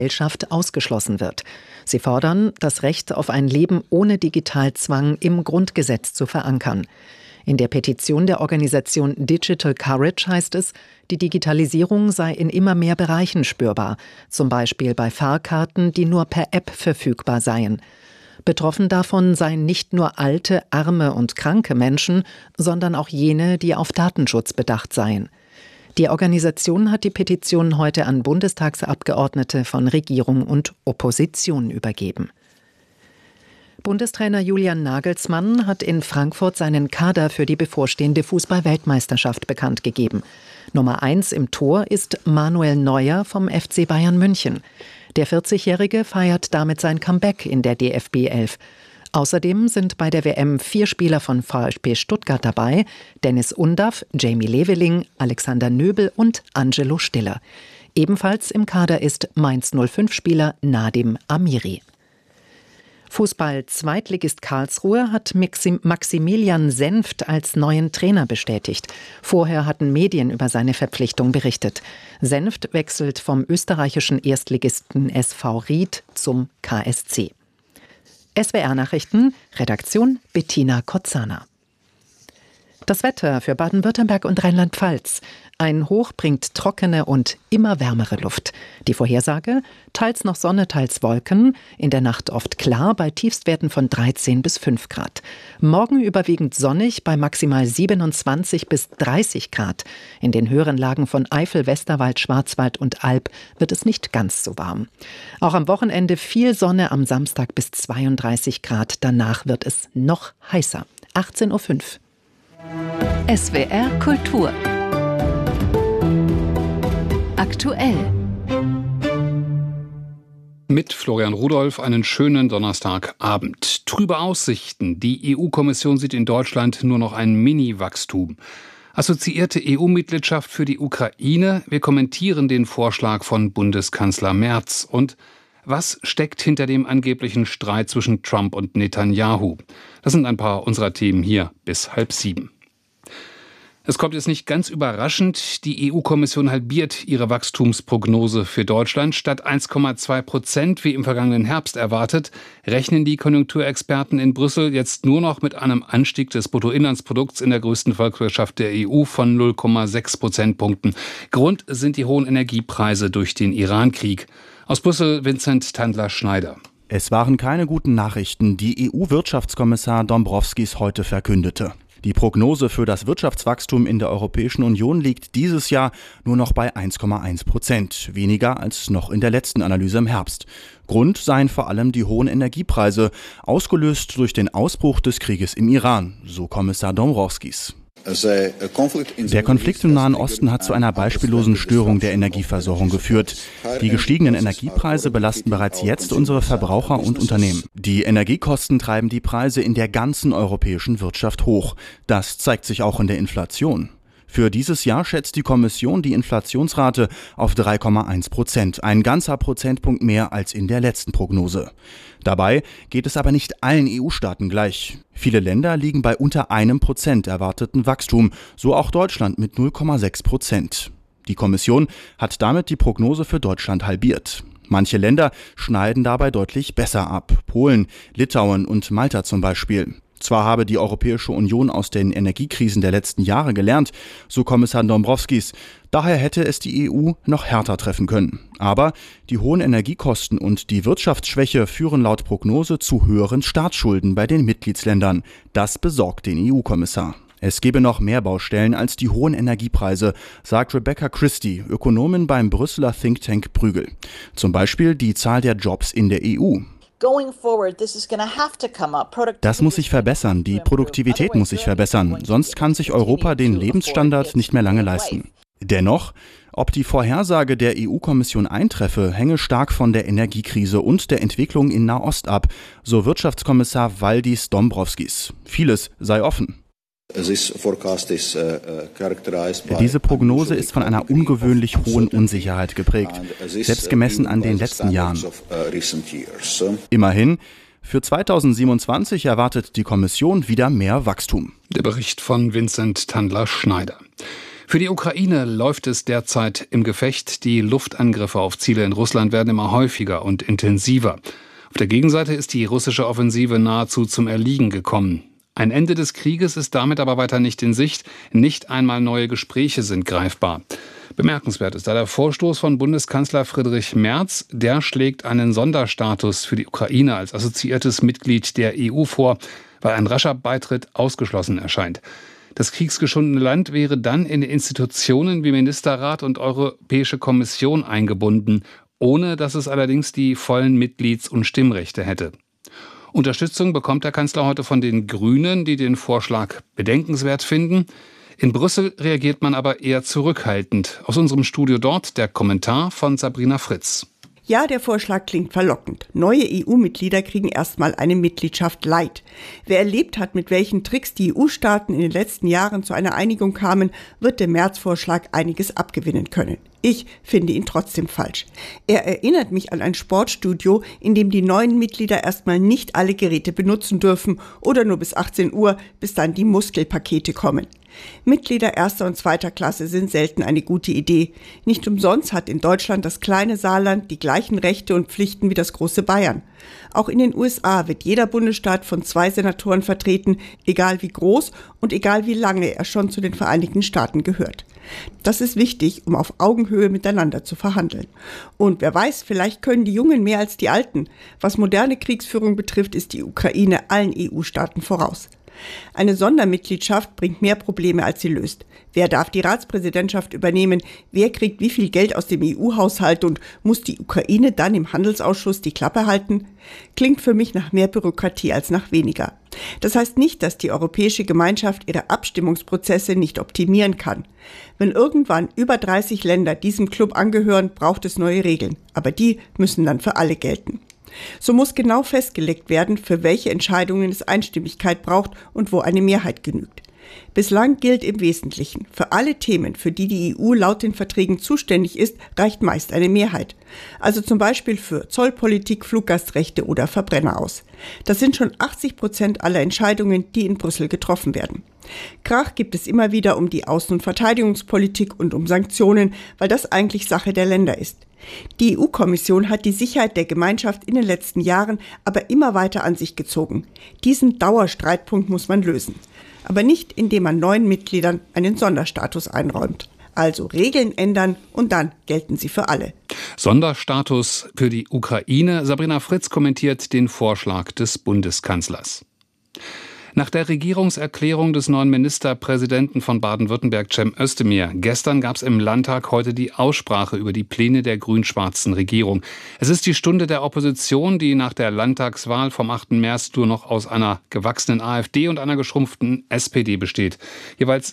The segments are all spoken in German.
Gesellschaft ausgeschlossen wird. Sie fordern, das Recht auf ein Leben ohne Digitalzwang im Grundgesetz zu verankern. In der Petition der Organisation Digital Courage heißt es, die Digitalisierung sei in immer mehr Bereichen spürbar, zum Beispiel bei Fahrkarten, die nur per App verfügbar seien. Betroffen davon seien nicht nur alte, arme und kranke Menschen, sondern auch jene, die auf Datenschutz bedacht seien. Die Organisation hat die Petition heute an Bundestagsabgeordnete von Regierung und Opposition übergeben. Bundestrainer Julian Nagelsmann hat in Frankfurt seinen Kader für die bevorstehende Fußball-Weltmeisterschaft bekannt gegeben. Nummer 1 im Tor ist Manuel Neuer vom FC Bayern München. Der 40-Jährige feiert damit sein Comeback in der DFB 11. Außerdem sind bei der WM 4 Spieler von VfB Stuttgart dabei: Dennis Undaff, Jamie Leveling, Alexander Nöbel und Angelo Stiller. Ebenfalls im Kader ist Mainz 05-Spieler Nadim Amiri. Fußball-Zweitligist Karlsruhe hat Maximilian Senft als neuen Trainer bestätigt. Vorher hatten Medien über seine Verpflichtung berichtet. Senft wechselt vom österreichischen Erstligisten SV Ried zum KSC. SWR-Nachrichten, Redaktion Bettina Kotzana. Das Wetter für Baden-Württemberg und Rheinland-Pfalz. Ein Hoch bringt trockene und immer wärmere Luft. Die Vorhersage: teils noch Sonne, teils Wolken. In der Nacht oft klar bei Tiefstwerten von 13 bis 5 Grad. Morgen überwiegend sonnig bei maximal 27 bis 30 Grad. In den höheren Lagen von Eifel, Westerwald, Schwarzwald und Alb wird es nicht ganz so warm. Auch am Wochenende viel Sonne, am Samstag bis 32 Grad. Danach wird es noch heißer. 18:05 Uhr. SWR Kultur. Aktuell. Mit Florian Rudolph einen schönen Donnerstagabend. Trübe Aussichten. Die EU-Kommission sieht in Deutschland nur noch ein Mini-Wachstum. Assoziierte EU-Mitgliedschaft für die Ukraine. Wir kommentieren den Vorschlag von Bundeskanzler Merz. Und was steckt hinter dem angeblichen Streit zwischen Trump und Netanyahu? Das sind ein paar unserer Themen hier bis 6:30. Es kommt jetzt nicht ganz überraschend, die EU-Kommission halbiert ihre Wachstumsprognose für Deutschland. Statt 1,2% wie im vergangenen Herbst erwartet, rechnen die Konjunkturexperten in Brüssel jetzt nur noch mit einem Anstieg des Bruttoinlandsprodukts in der größten Volkswirtschaft der EU von 0,6 Prozentpunkten. Grund sind die hohen Energiepreise durch den Iran-Krieg. Aus Brüssel Vincent Tandler-Schneider. Es waren keine guten Nachrichten, die EU-Wirtschaftskommissar Dombrovskis heute verkündete. Die Prognose für das Wirtschaftswachstum in der Europäischen Union liegt dieses Jahr nur noch bei 1,1%, weniger als noch in der letzten Analyse im Herbst. Grund seien vor allem die hohen Energiepreise, ausgelöst durch den Ausbruch des Krieges im Iran, so Kommissar Dombrovskis. Der Konflikt im Nahen Osten hat zu einer beispiellosen Störung der Energieversorgung geführt. Die gestiegenen Energiepreise belasten bereits jetzt unsere Verbraucher und Unternehmen. Die Energiekosten treiben die Preise in der ganzen europäischen Wirtschaft hoch. Das zeigt sich auch in der Inflation. Für dieses Jahr schätzt die Kommission die Inflationsrate auf 3,1%, ein ganzer Prozentpunkt mehr als in der letzten Prognose. Dabei geht es aber nicht allen EU-Staaten gleich. Viele Länder liegen bei unter 1% erwarteten Wachstum, so auch Deutschland mit 0,6%. Die Kommission hat damit die Prognose für Deutschland halbiert. Manche Länder schneiden dabei deutlich besser ab. Polen, Litauen und Malta zum Beispiel. Zwar habe die Europäische Union aus den Energiekrisen der letzten Jahre gelernt, so Kommissar Dombrovskis. Daher hätte es die EU noch härter treffen können. Aber die hohen Energiekosten und die Wirtschaftsschwäche führen laut Prognose zu höheren Staatsschulden bei den Mitgliedsländern. Das besorgt den EU-Kommissar. Es gebe noch mehr Baustellen als die hohen Energiepreise, sagt Rebecca Christie, Ökonomin beim Brüsseler Think Tank Bruegel. Zum Beispiel die Zahl der Jobs in der EU. Das muss sich verbessern, die Produktivität muss sich verbessern, sonst kann sich Europa den Lebensstandard nicht mehr lange leisten. Dennoch, ob die Vorhersage der EU-Kommission eintreffe, hänge stark von der Energiekrise und der Entwicklung in Nahost ab, so Wirtschaftskommissar Valdis Dombrovskis. Vieles sei offen. Diese Prognose ist von einer ungewöhnlich hohen Unsicherheit geprägt, selbst gemessen an den letzten Jahren. Immerhin, für 2027 erwartet die Kommission wieder mehr Wachstum. Der Bericht von Vincent Tandler-Schneider. Für die Ukraine läuft es derzeit im Gefecht. Die Luftangriffe auf Ziele in Russland werden immer häufiger und intensiver. Auf der Gegenseite ist die russische Offensive nahezu zum Erliegen gekommen. Ein Ende des Krieges ist damit aber weiter nicht in Sicht. Nicht einmal neue Gespräche sind greifbar. Bemerkenswert ist da der Vorstoß von Bundeskanzler Friedrich Merz. Der schlägt einen Sonderstatus für die Ukraine als assoziiertes Mitglied der EU vor, weil ein rascher Beitritt ausgeschlossen erscheint. Das kriegsgeschundene Land wäre dann in Institutionen wie Ministerrat und Europäische Kommission eingebunden, ohne dass es allerdings die vollen Mitglieds- und Stimmrechte hätte. Unterstützung bekommt der Kanzler heute von den Grünen, die den Vorschlag bedenkenswert finden. In Brüssel reagiert man aber eher zurückhaltend. Aus unserem Studio dort der Kommentar von Sabrina Fritz. Ja, der Vorschlag klingt verlockend. Neue EU-Mitglieder kriegen erstmal eine Mitgliedschaft light. Wer erlebt hat, mit welchen Tricks die EU-Staaten in den letzten Jahren zu einer Einigung kamen, wird dem März-Vorschlag einiges abgewinnen können. Ich finde ihn trotzdem falsch. Er erinnert mich an ein Sportstudio, in dem die neuen Mitglieder erstmal nicht alle Geräte benutzen dürfen oder nur bis 18 Uhr, bis dann die Muskelpakete kommen. Mitglieder erster und zweiter Klasse sind selten eine gute Idee. Nicht umsonst hat in Deutschland das kleine Saarland die gleichen Rechte und Pflichten wie das große Bayern. Auch in den USA wird jeder Bundesstaat von 2 Senatoren vertreten, egal wie groß und egal wie lange er schon zu den Vereinigten Staaten gehört. Das ist wichtig, um auf Augenhöhe miteinander zu verhandeln. Und wer weiß, vielleicht können die Jungen mehr als die Alten. Was moderne Kriegsführung betrifft, ist die Ukraine allen EU-Staaten voraus. Eine Sondermitgliedschaft bringt mehr Probleme, als sie löst. Wer darf die Ratspräsidentschaft übernehmen? Wer kriegt wie viel Geld aus dem EU-Haushalt und muss die Ukraine dann im Handelsausschuss die Klappe halten? Klingt für mich nach mehr Bürokratie als nach weniger. Das heißt nicht, dass die Europäische Gemeinschaft ihre Abstimmungsprozesse nicht optimieren kann. Wenn irgendwann über 30 Länder diesem Club angehören, braucht es neue Regeln. Aber die müssen dann für alle gelten. So muss genau festgelegt werden, für welche Entscheidungen es Einstimmigkeit braucht und wo eine Mehrheit genügt. Bislang gilt im Wesentlichen, für alle Themen, für die die EU laut den Verträgen zuständig ist, reicht meist eine Mehrheit. Also zum Beispiel für Zollpolitik, Fluggastrechte oder Verbrenner aus. Das sind schon 80% aller Entscheidungen, die in Brüssel getroffen werden. Krach gibt es immer wieder um die Außen- und Verteidigungspolitik und um Sanktionen, weil das eigentlich Sache der Länder ist. Die EU-Kommission hat die Sicherheit der Gemeinschaft in den letzten Jahren aber immer weiter an sich gezogen. Diesen Dauerstreitpunkt muss man lösen. Aber nicht, indem man neuen Mitgliedern einen Sonderstatus einräumt. Also Regeln ändern und dann gelten sie für alle. Sonderstatus für die Ukraine. Sabrina Fritz kommentiert den Vorschlag des Bundeskanzlers. Nach der Regierungserklärung des neuen Ministerpräsidenten von Baden-Württemberg, Cem Özdemir, gestern gab es im Landtag heute die Aussprache über die Pläne der grün-schwarzen Regierung. Es ist die Stunde der Opposition, die nach der Landtagswahl vom 8. März nur noch aus einer gewachsenen AfD und einer geschrumpften SPD besteht. Jeweils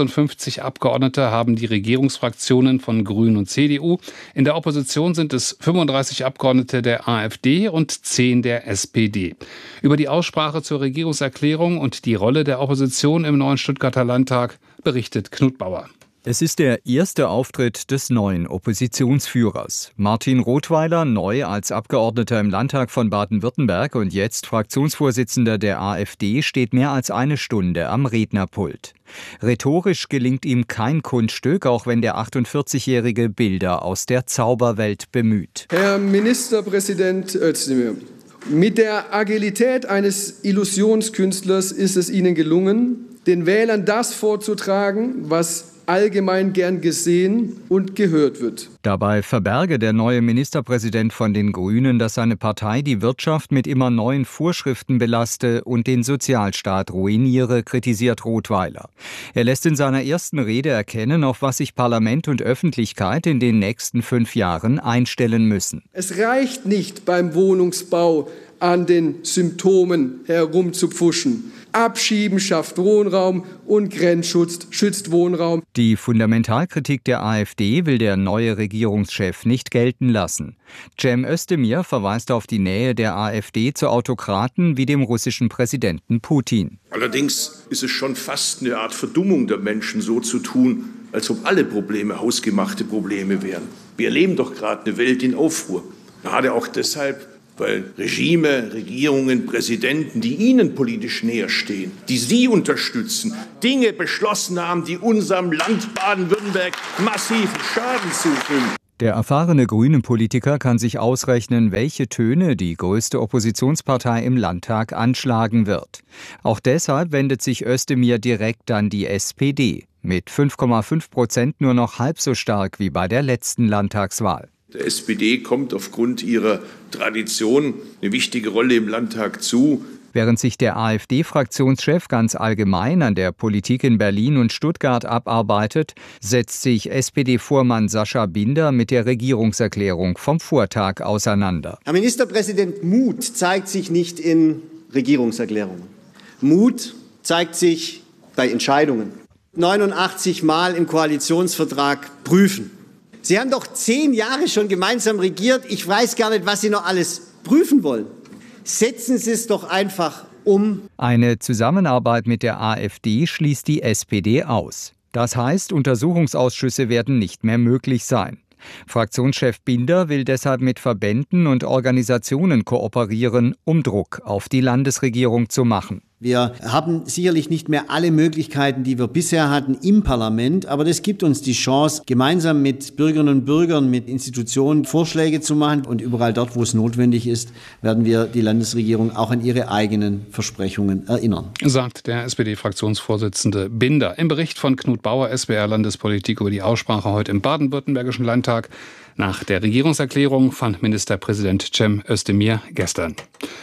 56 Abgeordnete haben die Regierungsfraktionen von Grünen und CDU. In der Opposition sind es 35 Abgeordnete der AfD und 10 der SPD. Über die Aussprache zur Regierungserklärung und die Rolle der Opposition im neuen Stuttgarter Landtag berichtet Knut Bauer. Es ist der erste Auftritt des neuen Oppositionsführers. Martin Rothweiler, neu als Abgeordneter im Landtag von Baden-Württemberg und jetzt Fraktionsvorsitzender der AfD, steht mehr als eine Stunde am Rednerpult. Rhetorisch gelingt ihm kein Kunststück, auch wenn der 48-Jährige Bilder aus der Zauberwelt bemüht. Herr Ministerpräsident Özdemir, mit der Agilität eines Illusionskünstlers ist es Ihnen gelungen, den Wählern das vorzutragen, was allgemein gern gesehen und gehört wird. Dabei verberge der neue Ministerpräsident von den Grünen, dass seine Partei die Wirtschaft mit immer neuen Vorschriften belaste und den Sozialstaat ruiniere, kritisiert Rothweiler. Er lässt in seiner ersten Rede erkennen, auf was sich Parlament und Öffentlichkeit in den nächsten 5 Jahren einstellen müssen. Es reicht nicht beim Wohnungsbau an den Symptomen herumzupfuschen. Abschieben schafft Wohnraum und Grenzschutz schützt Wohnraum. Die Fundamentalkritik der AfD will der neue Regierungschef nicht gelten lassen. Cem Özdemir verweist auf die Nähe der AfD zu Autokraten wie dem russischen Präsidenten Putin. Allerdings ist es schon fast eine Art Verdummung der Menschen, so zu tun, als ob alle Probleme hausgemachte Probleme wären. Wir erleben doch gerade eine Welt in Aufruhr. Gerade auch deshalb, weil Regime, Regierungen, Präsidenten, die Ihnen politisch näher stehen, die Sie unterstützen, Dinge beschlossen haben, die unserem Land Baden-Württemberg massiven Schaden zufügen. Der erfahrene Grünen-Politiker kann sich ausrechnen, welche Töne die größte Oppositionspartei im Landtag anschlagen wird. Auch deshalb wendet sich Özdemir direkt an die SPD. Mit 5,5% nur noch halb so stark wie bei der letzten Landtagswahl. Der SPD kommt aufgrund ihrer Tradition eine wichtige Rolle im Landtag zu. Während sich der AfD-Fraktionschef ganz allgemein an der Politik in Berlin und Stuttgart abarbeitet, setzt sich SPD-Vormann Sascha Binder mit der Regierungserklärung vom Vortag auseinander. Herr Ministerpräsident, Mut zeigt sich nicht in Regierungserklärungen. Mut zeigt sich bei Entscheidungen. 89 Mal im Koalitionsvertrag prüfen. Sie haben doch 10 Jahre schon gemeinsam regiert. Ich weiß gar nicht, was Sie noch alles prüfen wollen. Setzen Sie es doch einfach um. Eine Zusammenarbeit mit der AfD schließt die SPD aus. Das heißt, Untersuchungsausschüsse werden nicht mehr möglich sein. Fraktionschef Binder will deshalb mit Verbänden und Organisationen kooperieren, um Druck auf die Landesregierung zu machen. Wir haben sicherlich nicht mehr alle Möglichkeiten, die wir bisher hatten im Parlament, aber das gibt uns die Chance, gemeinsam mit Bürgerinnen und Bürgern, mit Institutionen Vorschläge zu machen. Und überall dort, wo es notwendig ist, werden wir die Landesregierung auch an ihre eigenen Versprechungen erinnern. Sagt der SPD-Fraktionsvorsitzende Binder im Bericht von Knut Bauer, SWR-Landespolitik, über die Aussprache heute im baden-württembergischen Landtag nach der Regierungserklärung von Ministerpräsident Cem Özdemir gestern.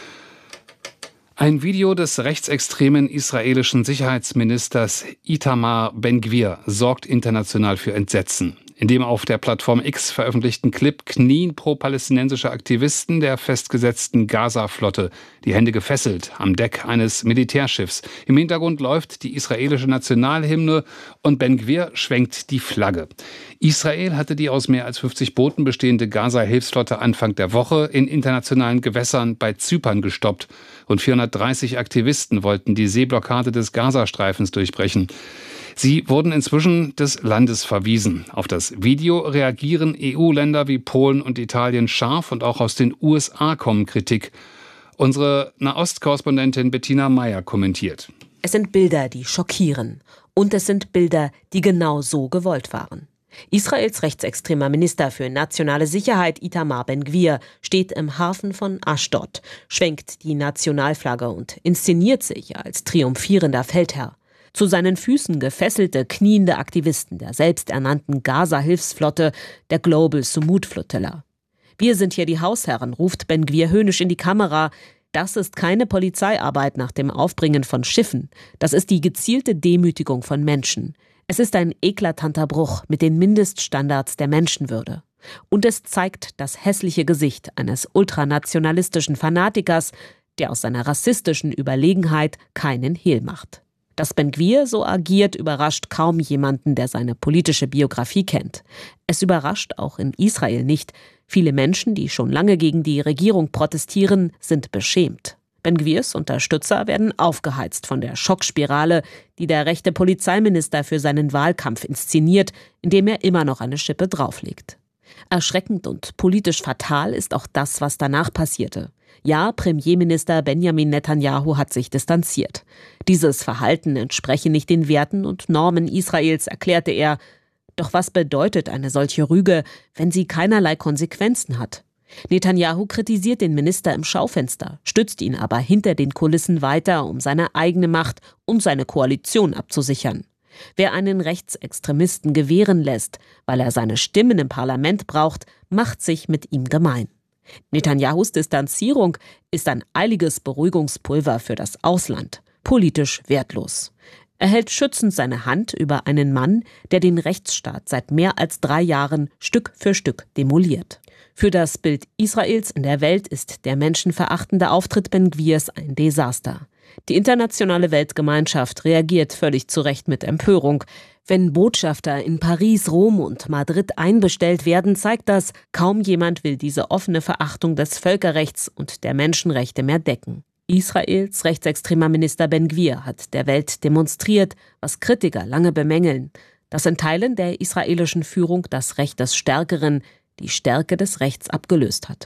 Ein Video des rechtsextremen israelischen Sicherheitsministers Itamar Ben-Gvir sorgt international für Entsetzen. In dem auf der Plattform X veröffentlichten Clip knien pro-palästinensische Aktivisten der festgesetzten Gaza-Flotte, die Hände gefesselt, am Deck eines Militärschiffs. Im Hintergrund läuft die israelische Nationalhymne und Ben-Gvir schwenkt die Flagge. Israel hatte die aus mehr als 50 Booten bestehende Gaza-Hilfsflotte Anfang der Woche in internationalen Gewässern bei Zypern gestoppt. Rund 430 Aktivisten wollten die Seeblockade des Gazastreifens durchbrechen. Sie wurden inzwischen des Landes verwiesen. Auf das Video reagieren EU-Länder wie Polen und Italien scharf und auch aus den USA kommen Kritik. Unsere Nahost-Korrespondentin Bettina Meyer kommentiert. Es sind Bilder, die schockieren. Und es sind Bilder, die genau so gewollt waren. Israels rechtsextremer Minister für nationale Sicherheit Itamar Ben-Gvir steht im Hafen von Aschdod, schwenkt die Nationalflagge und inszeniert sich als triumphierender Feldherr. Zu seinen Füßen gefesselte, kniende Aktivisten der selbsternannten Gaza-Hilfsflotte, der Global Sumud Flotilla. Wir sind hier die Hausherren, ruft Ben-Gvir höhnisch in die Kamera. Das ist keine Polizeiarbeit nach dem Aufbringen von Schiffen. Das ist die gezielte Demütigung von Menschen. Es ist ein eklatanter Bruch mit den Mindeststandards der Menschenwürde. Und es zeigt das hässliche Gesicht eines ultranationalistischen Fanatikers, der aus seiner rassistischen Überlegenheit keinen Hehl macht. Dass Ben-Gvir so agiert, überrascht kaum jemanden, der seine politische Biografie kennt. Es überrascht auch in Israel nicht. Viele Menschen, die schon lange gegen die Regierung protestieren, sind beschämt. Ben-Gvirs Unterstützer werden aufgeheizt von der Schockspirale, die der rechte Polizeiminister für seinen Wahlkampf inszeniert, indem er immer noch eine Schippe drauflegt. Erschreckend und politisch fatal ist auch das, was danach passierte. Ja, Premierminister Benjamin Netanyahu hat sich distanziert. Dieses Verhalten entspreche nicht den Werten und Normen Israels, erklärte er. Doch was bedeutet eine solche Rüge, wenn sie keinerlei Konsequenzen hat? Netanyahu kritisiert den Minister im Schaufenster, stützt ihn aber hinter den Kulissen weiter, um seine eigene Macht und seine Koalition abzusichern. Wer einen Rechtsextremisten gewähren lässt, weil er seine Stimmen im Parlament braucht, macht sich mit ihm gemein. Netanyahus Distanzierung ist ein eiliges Beruhigungspulver für das Ausland, politisch wertlos. Er hält schützend seine Hand über einen Mann, der den Rechtsstaat seit mehr als 3 Jahren Stück für Stück demoliert. Für das Bild Israels in der Welt ist der menschenverachtende Auftritt Ben-Gvirs ein Desaster. Die internationale Weltgemeinschaft reagiert völlig zu Recht mit Empörung. Wenn Botschafter in Paris, Rom und Madrid einbestellt werden, zeigt das, kaum jemand will diese offene Verachtung des Völkerrechts und der Menschenrechte mehr decken. Israels rechtsextremer Minister Ben-Gvir hat der Welt demonstriert, was Kritiker lange bemängeln, dass in Teilen der israelischen Führung das Recht des Stärkeren die Stärke des Rechts abgelöst hat.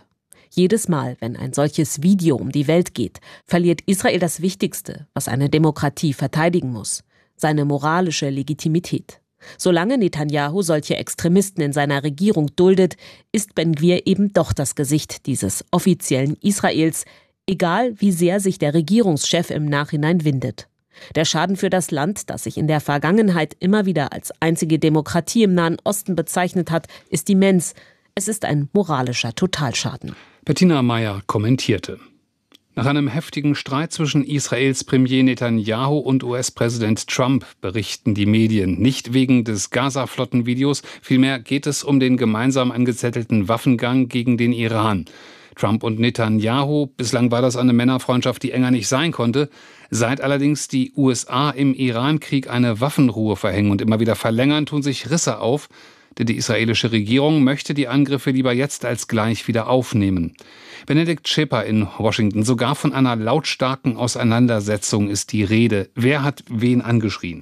Jedes Mal, wenn ein solches Video um die Welt geht, verliert Israel das Wichtigste, was eine Demokratie verteidigen muss: seine moralische Legitimität. Solange Netanyahu solche Extremisten in seiner Regierung duldet, ist Ben-Gvir eben doch das Gesicht dieses offiziellen Israels, egal wie sehr sich der Regierungschef im Nachhinein windet. Der Schaden für das Land, das sich in der Vergangenheit immer wieder als einzige Demokratie im Nahen Osten bezeichnet hat, ist immens. Es ist ein moralischer Totalschaden. Bettina Meyer kommentierte. Nach einem heftigen Streit zwischen Israels Premier Netanyahu und US-Präsident Trump berichten die Medien nicht wegen des Gaza-Flottenvideos, vielmehr geht es um den gemeinsam angezettelten Waffengang gegen den Iran. Trump und Netanyahu, bislang war das eine Männerfreundschaft, die enger nicht sein konnte. Seit allerdings die USA im Iran-Krieg eine Waffenruhe verhängen und immer wieder verlängern, tun sich Risse auf, denn die israelische Regierung möchte die Angriffe lieber jetzt als gleich wieder aufnehmen. Benedikt Schäper in Washington, sogar von einer lautstarken Auseinandersetzung ist die Rede. Wer hat wen angeschrien?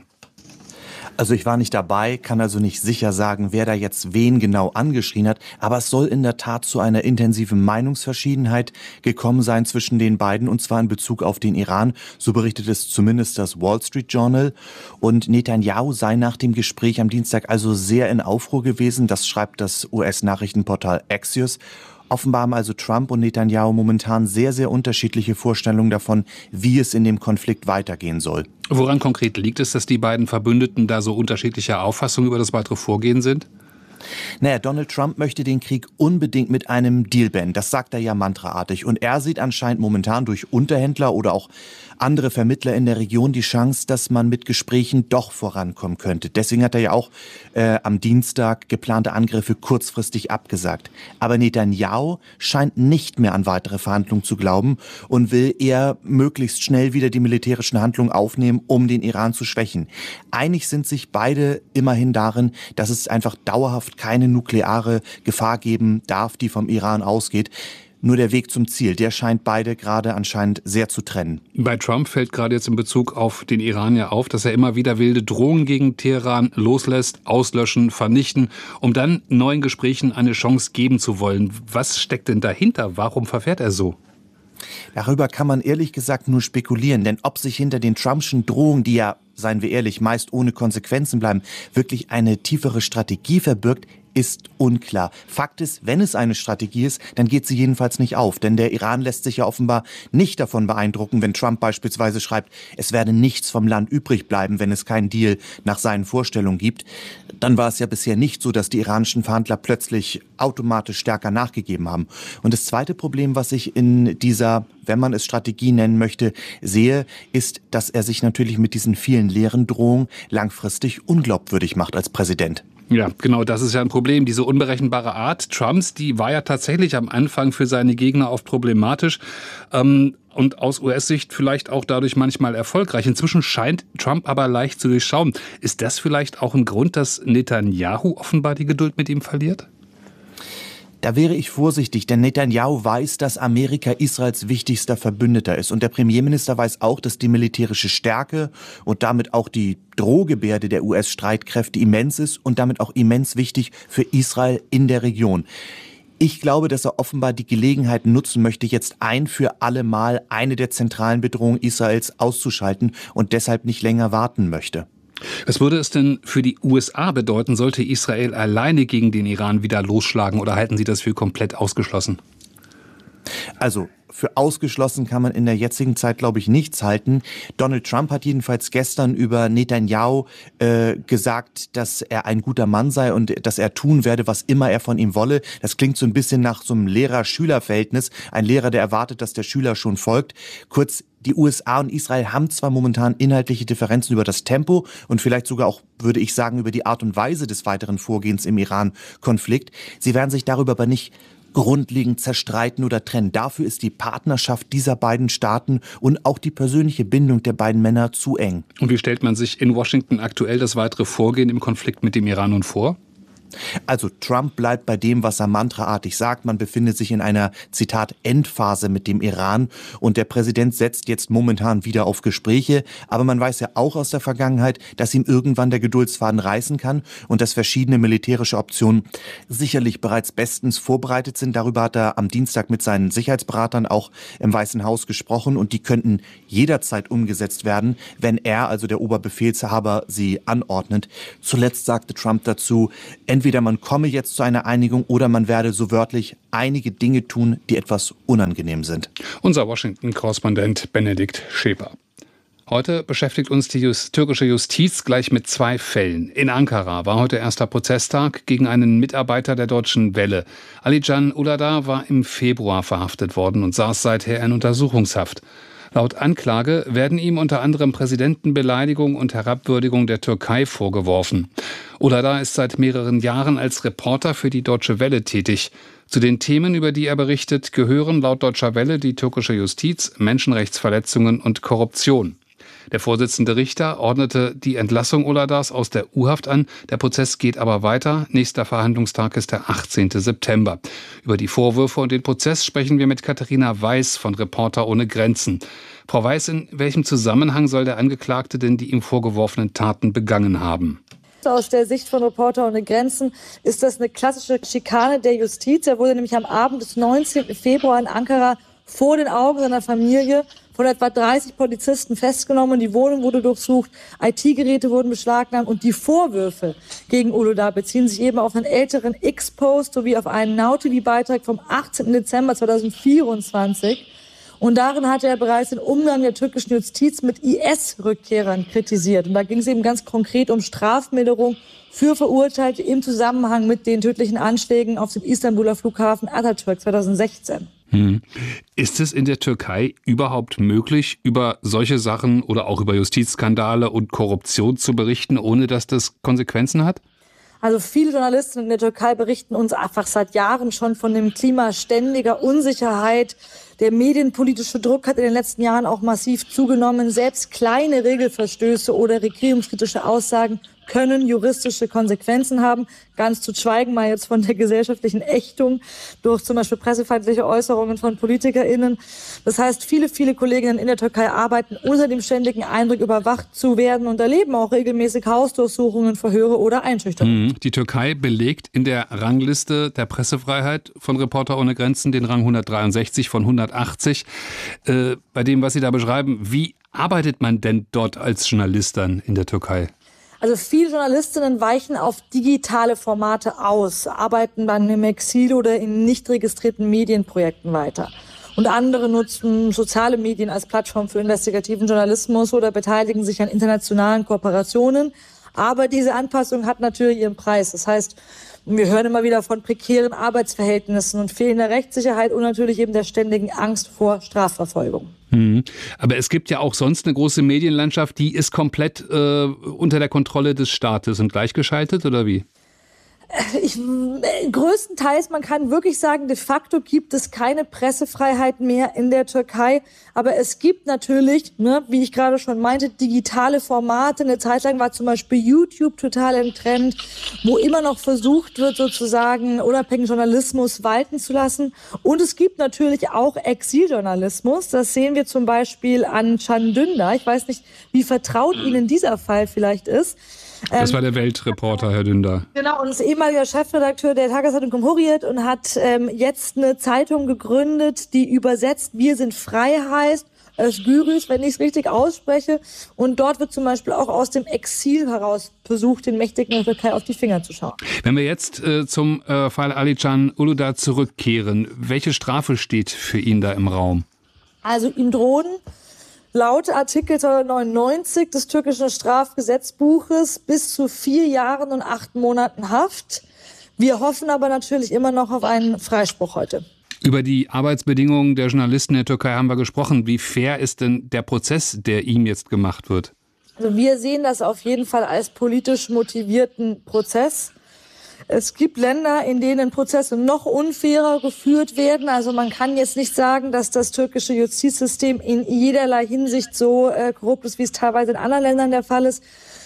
Also ich war nicht dabei, kann also nicht sicher sagen, wer da jetzt wen genau angeschrien hat, aber es soll in der Tat zu einer intensiven Meinungsverschiedenheit gekommen sein zwischen den beiden, und zwar in Bezug auf den Iran. So berichtet es zumindest das Wall Street Journal. Und Netanyahu sei nach dem Gespräch am Dienstag also sehr in Aufruhr gewesen, das schreibt das US-Nachrichtenportal Axios. Offenbar haben also Trump und Netanyahu momentan sehr, sehr unterschiedliche Vorstellungen davon, wie es in dem Konflikt weitergehen soll. Woran konkret liegt es, dass die beiden Verbündeten da so unterschiedlicher Auffassung über das weitere Vorgehen sind? Naja, Donald Trump möchte den Krieg unbedingt mit einem Deal beenden. Das sagt er ja mantraartig. Und er sieht anscheinend momentan durch Unterhändler oder auch andere Vermittler in der Region die Chance, dass man mit Gesprächen doch vorankommen könnte. Deswegen hat er ja auch am Dienstag geplante Angriffe kurzfristig abgesagt. Aber Netanyahu scheint nicht mehr an weitere Verhandlungen zu glauben und will eher möglichst schnell wieder die militärischen Handlungen aufnehmen, um den Iran zu schwächen. Einig sind sich beide immerhin darin, dass es einfach dauerhaft keine nukleare Gefahr geben darf, die vom Iran ausgeht. Nur der Weg zum Ziel, der scheint beide gerade anscheinend sehr zu trennen. Bei Trump fällt gerade jetzt in Bezug auf den Iran ja auf, dass er immer wieder wilde Drohungen gegen Teheran loslässt, auslöschen, vernichten, um dann neuen Gesprächen eine Chance geben zu wollen. Was steckt denn dahinter? Warum verfährt er so? Darüber kann man ehrlich gesagt nur spekulieren, denn ob sich hinter den Trumpschen Drohungen, die ja, seien wir ehrlich, meist ohne Konsequenzen bleiben, wirklich eine tiefere Strategie verbirgt, ist unklar. Fakt ist, wenn es eine Strategie ist, dann geht sie jedenfalls nicht auf. Denn der Iran lässt sich ja offenbar nicht davon beeindrucken, wenn Trump beispielsweise schreibt, es werde nichts vom Land übrig bleiben, wenn es keinen Deal nach seinen Vorstellungen gibt. Dann war es ja bisher nicht so, dass die iranischen Verhandler plötzlich automatisch stärker nachgegeben haben. Und das zweite Problem, was ich in dieser, wenn man es Strategie nennen möchte, sehe, ist, dass er sich natürlich mit diesen vielen leeren Drohungen langfristig unglaubwürdig macht als Präsident. Ja, genau, das ist ja ein Problem. Diese unberechenbare Art Trumps, die war ja tatsächlich am Anfang für seine Gegner oft problematisch und aus US-Sicht vielleicht auch dadurch manchmal erfolgreich. Inzwischen scheint Trump aber leicht zu durchschauen. Ist das vielleicht auch ein Grund, dass Netanyahu offenbar die Geduld mit ihm verliert? Da wäre ich vorsichtig, denn Netanyahu weiß, dass Amerika Israels wichtigster Verbündeter ist. Und der Premierminister weiß auch, dass die militärische Stärke und damit auch die Drohgebärde der US-Streitkräfte immens ist und damit auch immens wichtig für Israel in der Region. Ich glaube, dass er offenbar die Gelegenheit nutzen möchte, jetzt ein für alle Mal eine der zentralen Bedrohungen Israels auszuschalten und deshalb nicht länger warten möchte. Was würde es denn für die USA bedeuten, sollte Israel alleine gegen den Iran wieder losschlagen, oder halten Sie das für komplett ausgeschlossen? Also für ausgeschlossen kann man in der jetzigen Zeit, glaube ich, nichts halten. Donald Trump hat jedenfalls gestern über Netanyahu gesagt, dass er ein guter Mann sei und dass er tun werde, was immer er von ihm wolle. Das klingt so ein bisschen nach so einem Lehrer-Schüler-Verhältnis. Ein Lehrer, der erwartet, dass der Schüler schon folgt. Kurz, die USA und Israel haben zwar momentan inhaltliche Differenzen über das Tempo und vielleicht sogar auch, würde ich sagen, über die Art und Weise des weiteren Vorgehens im Iran-Konflikt. Sie werden sich darüber aber nicht grundlegend zerstreiten oder trennen. Dafür ist die Partnerschaft dieser beiden Staaten und auch die persönliche Bindung der beiden Männer zu eng. Und wie stellt man sich in Washington aktuell das weitere Vorgehen im Konflikt mit dem Iran nun vor? Also Trump bleibt bei dem, was er mantraartig sagt. Man befindet sich in einer, Zitat, Endphase mit dem Iran. Und der Präsident setzt jetzt momentan wieder auf Gespräche. Aber man weiß ja auch aus der Vergangenheit, dass ihm irgendwann der Geduldsfaden reißen kann und dass verschiedene militärische Optionen sicherlich bereits bestens vorbereitet sind. Darüber hat er am Dienstag mit seinen Sicherheitsberatern auch im Weißen Haus gesprochen. Und die könnten jederzeit umgesetzt werden, wenn er, also der Oberbefehlshaber, sie anordnet. Zuletzt sagte Trump dazu, entweder man komme jetzt zu einer Einigung oder man werde so wörtlich einige Dinge tun, die etwas unangenehm sind. Unser Washington-Korrespondent Benedikt Schäper. Heute beschäftigt uns die türkische Justiz gleich mit 2 Fällen. In Ankara war heute erster Prozesstag gegen einen Mitarbeiter der Deutschen Welle. Alican Uludağ war im Februar verhaftet worden und saß seither in Untersuchungshaft. Laut Anklage werden ihm unter anderem Präsidentenbeleidigung und Herabwürdigung der Türkei vorgeworfen. Uludağ ist seit mehreren Jahren als Reporter für die Deutsche Welle tätig. Zu den Themen, über die er berichtet, gehören laut Deutscher Welle die türkische Justiz, Menschenrechtsverletzungen und Korruption. Der Vorsitzende Richter ordnete die Entlassung Uludağs aus der U-Haft an. Der Prozess geht aber weiter. Nächster Verhandlungstag ist der 18. September. Über die Vorwürfe und den Prozess sprechen wir mit Katharina Weiß von Reporter ohne Grenzen. Frau Weiß, in welchem Zusammenhang soll der Angeklagte denn die ihm vorgeworfenen Taten begangen haben? Aus der Sicht von Reporter ohne Grenzen ist das eine klassische Schikane der Justiz. Er wurde nämlich am Abend des 19. Februar in Ankara vor den Augen seiner Familie von etwa 30 Polizisten festgenommen. Die Wohnung wurde durchsucht, IT-Geräte wurden beschlagnahmt und die Vorwürfe gegen Uludağ beziehen sich eben auf einen älteren X-Post sowie auf einen Now-TV-Beitrag vom 18. Dezember 2024. Und darin hatte er bereits den Umgang der türkischen Justiz mit IS-Rückkehrern kritisiert. Und da ging es eben ganz konkret um Strafmilderung für Verurteilte im Zusammenhang mit den tödlichen Anschlägen auf dem Istanbuler Flughafen Atatürk 2016. Ist es in der Türkei überhaupt möglich, über solche Sachen oder auch über Justizskandale und Korruption zu berichten, ohne dass das Konsequenzen hat? Also viele Journalisten in der Türkei berichten uns einfach seit Jahren schon von dem Klima ständiger Unsicherheit. Der medienpolitische Druck hat in den letzten Jahren auch massiv zugenommen. Selbst kleine Regelverstöße oder regierungskritische Aussagen können juristische Konsequenzen haben. Ganz zu schweigen mal jetzt von der gesellschaftlichen Ächtung durch zum Beispiel pressefeindliche Äußerungen von PolitikerInnen. Das heißt, viele Kolleginnen in der Türkei arbeiten unter dem ständigen Eindruck, überwacht zu werden und erleben auch regelmäßig Hausdurchsuchungen, Verhöre oder Einschüchterungen. Die Türkei belegt in der Rangliste der Pressefreiheit von Reporter ohne Grenzen den Rang 163 von 180. Bei dem, was Sie da beschreiben, wie arbeitet man denn dort als Journalist dann in der Türkei? Also viele Journalistinnen weichen auf digitale Formate aus, arbeiten dann im Exil oder in nicht registrierten Medienprojekten weiter. Und andere nutzen soziale Medien als Plattform für investigativen Journalismus oder beteiligen sich an internationalen Kooperationen. Aber diese Anpassung hat natürlich ihren Preis. Das heißt, wir hören immer wieder von prekären Arbeitsverhältnissen und fehlender Rechtssicherheit und natürlich eben der ständigen Angst vor Strafverfolgung. Aber es gibt ja auch sonst eine große Medienlandschaft, die ist komplett unter der Kontrolle des Staates und gleichgeschaltet, oder wie? Größtenteils, man kann wirklich sagen, de facto gibt es keine Pressefreiheit mehr in der Türkei. Aber es gibt natürlich, wie ich gerade schon meinte, digitale Formate. Eine Zeit lang war zum Beispiel YouTube total im Trend, wo immer noch versucht wird, sozusagen unabhängigen Journalismus walten zu lassen. Und es gibt natürlich auch Exiljournalismus. Das sehen wir zum Beispiel an Can Dündar. Ich weiß nicht, wie vertraut Ihnen dieser Fall vielleicht ist. Das war der Weltreporter, Herr Dündar. Genau, und ist ehemaliger Chefredakteur der Tageszeitung Cumhuriyet und hat jetzt eine Zeitung gegründet, die übersetzt Wir sind frei heißt, Özgürüz, wenn ich es richtig ausspreche. Und dort wird zum Beispiel auch aus dem Exil heraus versucht, den Mächtigen der Türkei auf die Finger zu schauen. Wenn wir jetzt zum Fall Alican Uludağ zurückkehren, welche Strafe steht für ihn da im Raum? Also ihm drohen laut Artikel 299 des türkischen Strafgesetzbuches bis zu 4 Jahren und 8 Monaten Haft. Wir hoffen aber natürlich immer noch auf einen Freispruch heute. Über die Arbeitsbedingungen der Journalisten in der Türkei haben wir gesprochen. Wie fair ist denn der Prozess, der ihm jetzt gemacht wird? Also wir sehen das auf jeden Fall als politisch motivierten Prozess. Es gibt Länder, in denen Prozesse noch unfairer geführt werden. Also man kann jetzt nicht sagen, dass das türkische Justizsystem in jederlei Hinsicht so korrupt ist, wie es teilweise in anderen Ländern der Fall ist.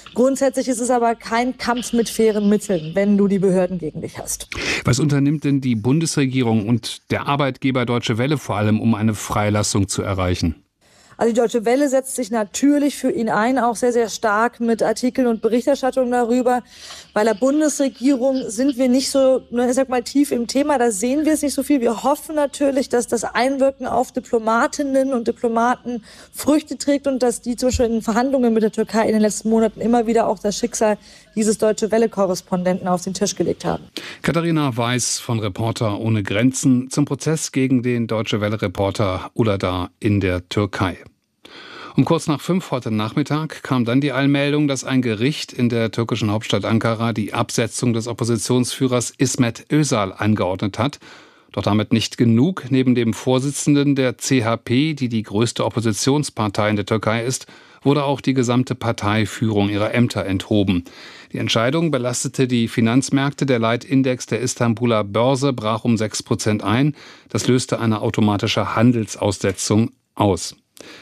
Grundsätzlich ist es aber kein Kampf mit fairen Mitteln, wenn du die Behörden gegen dich hast. Was unternimmt denn die Bundesregierung und der Arbeitgeber Deutsche Welle vor allem, um eine Freilassung zu erreichen? Also die Deutsche Welle setzt sich natürlich für ihn ein, auch sehr, sehr stark mit Artikeln und Berichterstattung darüber. Bei der Bundesregierung sind wir nicht so, ich sag mal, tief im Thema, da sehen wir es nicht so viel. Wir hoffen natürlich, dass das Einwirken auf Diplomatinnen und Diplomaten Früchte trägt und dass die zum Beispiel in Verhandlungen mit der Türkei in den letzten Monaten immer wieder auch das Schicksal dieses Deutsche Welle-Korrespondenten auf den Tisch gelegt haben. Katharina Weiß von Reporter ohne Grenzen zum Prozess gegen den Deutsche Welle-Reporter Uludağ in der Türkei. Um kurz nach 5 heute Nachmittag kam dann die Eilmeldung, dass ein Gericht in der türkischen Hauptstadt Ankara die Absetzung des Oppositionsführers İsmet Özal angeordnet hat. Doch damit nicht genug. Neben dem Vorsitzenden der CHP, die die größte Oppositionspartei in der Türkei ist, wurde auch die gesamte Parteiführung ihrer Ämter enthoben. Die Entscheidung belastete die Finanzmärkte. Der Leitindex der Istanbuler Börse brach um 6% ein. Das löste eine automatische Handelsaussetzung aus.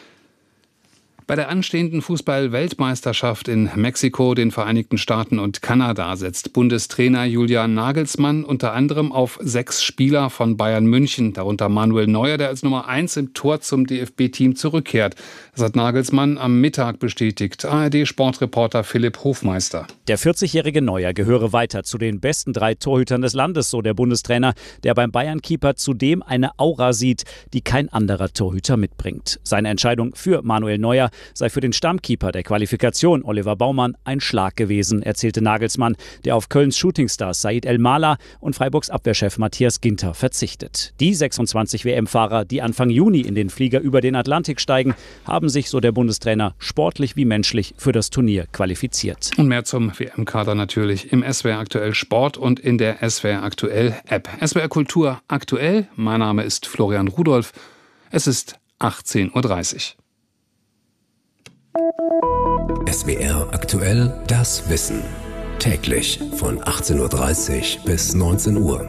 Bei der anstehenden Fußball-Weltmeisterschaft in Mexiko, den Vereinigten Staaten und Kanada setzt Bundestrainer Julian Nagelsmann unter anderem auf 6 Spieler von Bayern München, darunter Manuel Neuer, der als Nummer 1 im Tor zum DFB-Team zurückkehrt. Das hat Nagelsmann am Mittag bestätigt. ARD-Sportreporter Philipp Hofmeister. Der 40-jährige Neuer gehöre weiter zu den besten 3 Torhütern des Landes, so der Bundestrainer, der beim Bayern-Keeper zudem eine Aura sieht, die kein anderer Torhüter mitbringt. Seine Entscheidung für Manuel Neuer sei für den Stammkeeper der Qualifikation, Oliver Baumann, ein Schlag gewesen, erzählte Nagelsmann, der auf Kölns Shootingstar Said El-Mala und Freiburgs Abwehrchef Matthias Ginter verzichtet. Die 26 WM-Fahrer, die Anfang Juni in den Flieger über den Atlantik steigen, haben sich, so der Bundestrainer, sportlich wie menschlich für das Turnier qualifiziert. Und mehr zum WM-Kader natürlich im SWR Aktuell Sport und in der SWR Aktuell App. SWR Kultur aktuell. Mein Name ist Florian Rudolph. Es ist 18:30 Uhr. SWR aktuell das Wissen. Täglich von 18:30 Uhr bis 19 Uhr.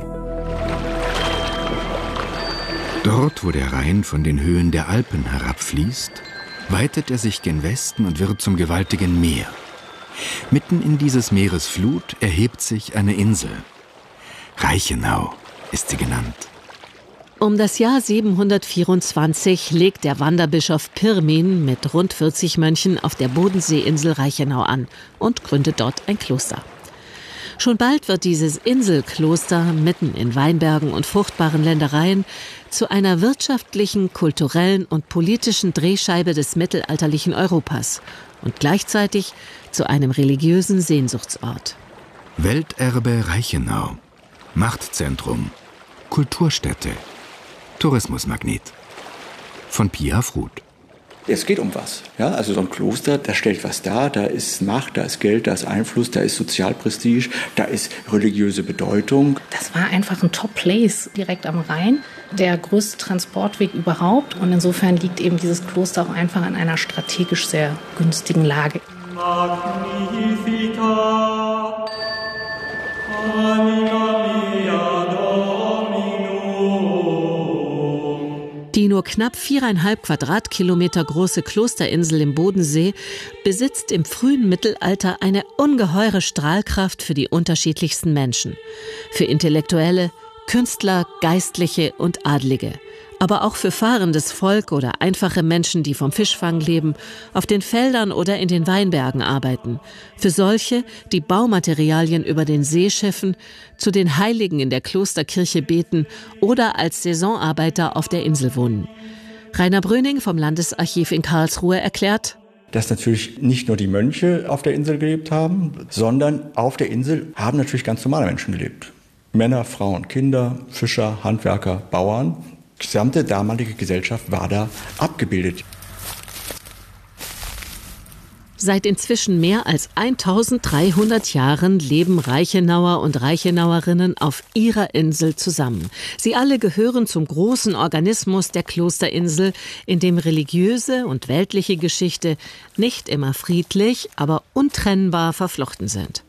Dort, wo der Rhein von den Höhen der Alpen herabfließt, weitet er sich gen Westen und wird zum gewaltigen Meer. Mitten in dieses Meeres Flut erhebt sich eine Insel. Reichenau ist sie genannt. Um das Jahr 724 legt der Wanderbischof Pirmin mit rund 40 Mönchen auf der Bodenseeinsel Reichenau an und gründet dort ein Kloster. Schon bald wird dieses Inselkloster mitten in Weinbergen und fruchtbaren Ländereien zu einer wirtschaftlichen, kulturellen und politischen Drehscheibe des mittelalterlichen Europas und gleichzeitig zu einem religiösen Sehnsuchtsort. Welterbe Reichenau, Machtzentrum, Kulturstätte, Tourismusmagnet. Von Pia Fruth. Es geht um was. Ja, also so ein Kloster, das stellt was dar. Da ist Macht, da ist Geld, da ist Einfluss, da ist Sozialprestige, da ist religiöse Bedeutung. Das war einfach ein Top-Place direkt am Rhein. Der größte Transportweg überhaupt. Und insofern liegt eben dieses Kloster auch einfach an einer strategisch sehr günstigen Lage. Die nur knapp 4,5 Quadratkilometer große Klosterinsel im Bodensee besitzt im frühen Mittelalter eine ungeheure Strahlkraft für die unterschiedlichsten Menschen. Für Intellektuelle, Künstler, Geistliche und Adlige. Aber auch für fahrendes Volk oder einfache Menschen, die vom Fischfang leben, auf den Feldern oder in den Weinbergen arbeiten. Für solche, die Baumaterialien über den See schiffen, zu den Heiligen in der Klosterkirche beten oder als Saisonarbeiter auf der Insel wohnen. Rainer Bröning vom Landesarchiv in Karlsruhe erklärt: Dass natürlich nicht nur die Mönche auf der Insel gelebt haben, sondern auf der Insel haben natürlich ganz normale Menschen gelebt. Männer, Frauen, Kinder, Fischer, Handwerker, Bauern. Die gesamte damalige Gesellschaft war da abgebildet. Seit inzwischen mehr als 1300 Jahren leben Reichenauer und Reichenauerinnen auf ihrer Insel zusammen. Sie alle gehören zum großen Organismus der Klosterinsel, in dem religiöse und weltliche Geschichte nicht immer friedlich, aber untrennbar verflochten sind.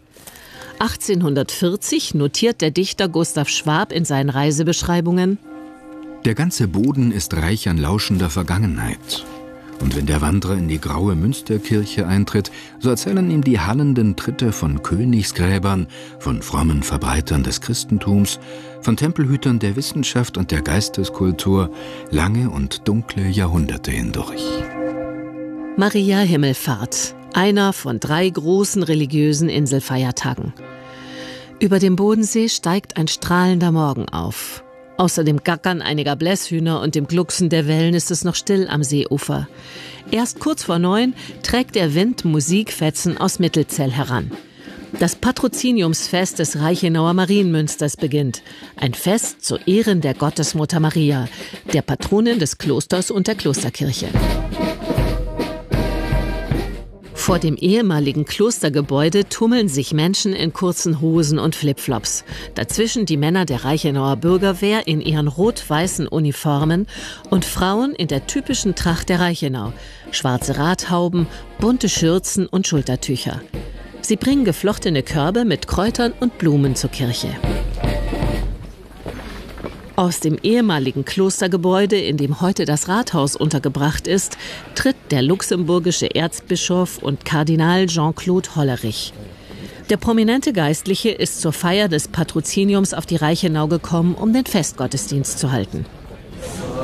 1840 notiert der Dichter Gustav Schwab in seinen Reisebeschreibungen: Der ganze Boden ist reich an lauschender Vergangenheit. Und wenn der Wanderer in die graue Münsterkirche eintritt, so erzählen ihm die hallenden Tritte von Königsgräbern, von frommen Verbreitern des Christentums, von Tempelhütern der Wissenschaft und der Geisteskultur lange und dunkle Jahrhunderte hindurch. Maria Himmelfahrt, einer von 3 großen religiösen Inselfeiertagen. Über dem Bodensee steigt ein strahlender Morgen auf. Außer dem Gackern einiger Blässhühner und dem Glucksen der Wellen ist es noch still am Seeufer. Erst kurz vor 9 trägt der Wind Musikfetzen aus Mittelzell heran. Das Patroziniumsfest des Reichenauer Marienmünsters beginnt. Ein Fest zu Ehren der Gottesmutter Maria, der Patronin des Klosters und der Klosterkirche. Vor dem ehemaligen Klostergebäude tummeln sich Menschen in kurzen Hosen und Flipflops. Dazwischen die Männer der Reichenauer Bürgerwehr in ihren rot-weißen Uniformen und Frauen in der typischen Tracht der Reichenau. Schwarze Radhauben, bunte Schürzen und Schultertücher. Sie bringen geflochtene Körbe mit Kräutern und Blumen zur Kirche. Aus dem ehemaligen Klostergebäude, in dem heute das Rathaus untergebracht ist, tritt der luxemburgische Erzbischof und Kardinal Jean-Claude Hollerich. Der prominente Geistliche ist zur Feier des Patroziniums auf die Reichenau gekommen, um den Festgottesdienst zu halten.